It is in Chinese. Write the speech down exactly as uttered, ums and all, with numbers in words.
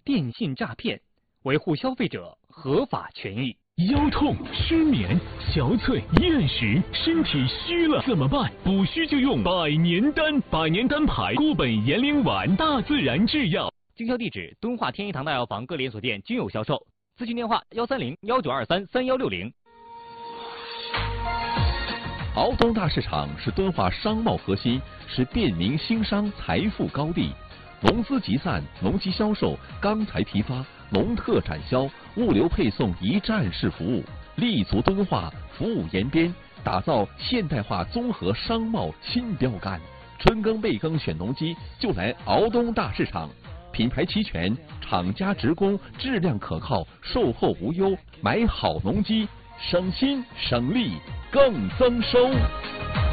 电信诈骗，维护消费者合法权益。 腰痛、失眠、憔悴、厌食，身体虚了怎么办？补虚就用百年丹，百年丹牌固本延龄丸，大自然制药。 经销地址：敦化天一堂大药房各连锁店均有销售。咨询电话：幺三零幺九二三三幺六零。 敖东大市场是敦化商贸核心，是便民兴商财富高地。农资集散、农机销售、钢材批发、农特展销、物流配送一站式服务，立足敦化，服务延边，打造现代化综合商贸新标杆。春耕备耕选农机，就来敖东大市场。品牌齐全，厂家直供，质量可靠，售后无忧。买好农机，省心省力更增收。